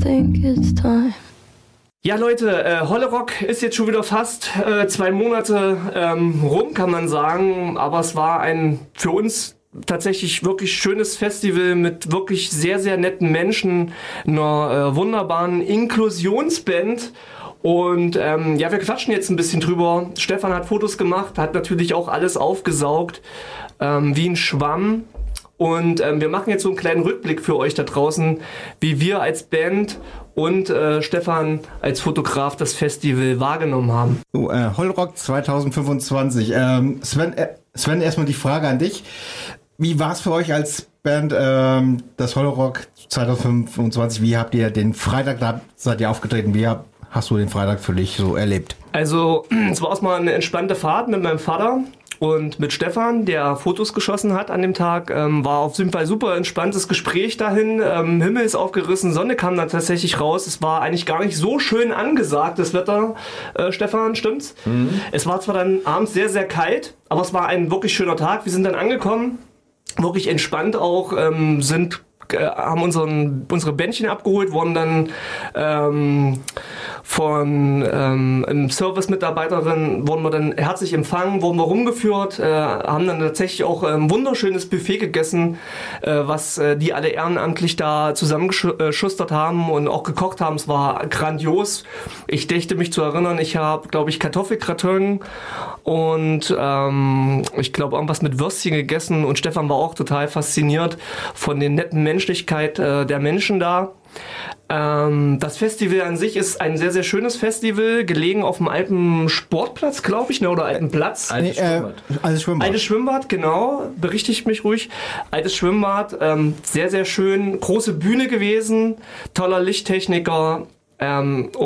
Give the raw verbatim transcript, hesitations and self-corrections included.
think it's time. Ja, Leute, äh, Hollerock ist jetzt schon wieder fast äh, zwei Monate ähm, rum, kann man sagen. Aber es war ein für uns tatsächlich wirklich schönes Festival mit wirklich sehr, sehr netten Menschen, einer äh, wunderbaren Inklusionsband. Und ähm, ja, wir quatschen jetzt ein bisschen drüber. Stefan hat Fotos gemacht, hat natürlich auch alles aufgesaugt, ähm, wie ein Schwamm. Und ähm, wir machen jetzt so einen kleinen Rückblick für euch da draußen, wie wir als Band und äh, Stefan als Fotograf das Festival wahrgenommen haben. So, äh, Hollerock zwanzig fünfundzwanzig. Ähm, Sven, äh, Sven, erstmal die Frage an dich. Wie war es für euch als Band, ähm, das Hollerock zwanzig fünfundzwanzig? Wie habt ihr den Freitag, da seid ihr aufgetreten, wie habt, hast du den Freitag für dich so erlebt? Also, es war erstmal eine entspannte Fahrt mit meinem Vater. Und mit Stefan, der Fotos geschossen hat an dem Tag, ähm, war auf jeden Fall super entspanntes Gespräch dahin. Ähm, Himmel ist aufgerissen, Sonne kam dann tatsächlich raus. Es war eigentlich gar nicht so schön angesagt, das Wetter, äh, Stefan, stimmt's? Mhm. Es war zwar dann abends sehr, sehr kalt, aber es war ein wirklich schöner Tag. Wir sind dann angekommen, wirklich entspannt auch, ähm, sind haben unseren, unsere Bändchen abgeholt, wurden dann ähm, von ähm, einem Service-Mitarbeiterin, wurden wir dann herzlich empfangen, wurden wir rumgeführt, äh, haben dann tatsächlich auch ein wunderschönes Buffet gegessen, äh, was äh, die alle ehrenamtlich da zusammengeschustert haben und auch gekocht haben. Es war grandios. Ich dächte mich zu erinnern, ich habe, glaube ich, Kartoffelgratin und ähm, ich glaube irgendwas mit Würstchen gegessen und Stefan war auch total fasziniert von den netten Menschlichkeit äh, der Menschen da. Ähm, das Festival an sich ist ein sehr, sehr schönes Festival, gelegen auf dem alten Sportplatz, glaube ich, ne, oder alten Platz. Altes Schwimmbad. Äh, altes Schwimmbad. Altes Schwimmbad, genau, berichtigt mich ruhig. Altes Schwimmbad, ähm, sehr, sehr schön, große Bühne gewesen, toller Lichttechniker, ähm,